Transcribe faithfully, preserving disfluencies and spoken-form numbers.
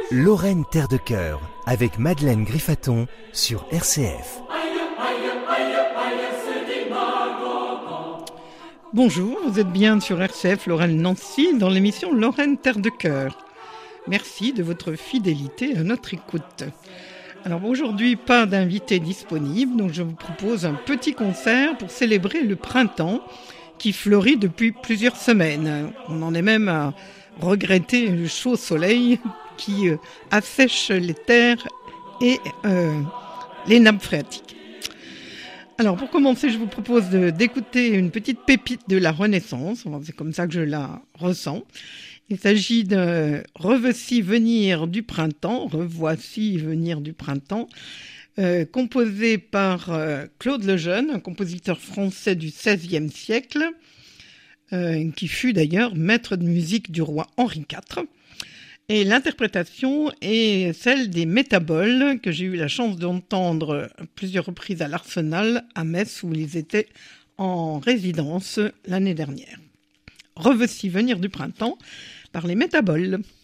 Lorraine Terre de Cœur avec Madeleine Griffaton sur R C F. Bonjour, vous êtes bien sur R C F Lorraine Nancy dans l'émission Lorraine Terre de Cœur. Merci de votre fidélité à notre écoute. Alors aujourd'hui, pas d'invité disponible, donc je vous propose un petit concert pour célébrer le printemps qui fleurit depuis plusieurs semaines. On en est même à regretter le chaud soleil qui euh, assèche les terres et euh, les nappes phréatiques. Alors pour commencer, je vous propose de, d'écouter une petite pépite de la Renaissance, enfin, c'est comme ça que je la ressens. Il s'agit de « Revoici venir du printemps », « Revoici venir du printemps », euh, composé par euh, Claude Lejeune, un compositeur français du seizième siècle, euh, qui fut d'ailleurs maître de musique du roi Henri quatre. Et l'interprétation est celle des Métaboles, que j'ai eu la chance d'entendre à plusieurs reprises à l'Arsenal, à Metz, où ils étaient en résidence l'année dernière. Revoici venir du printemps par les Métaboles.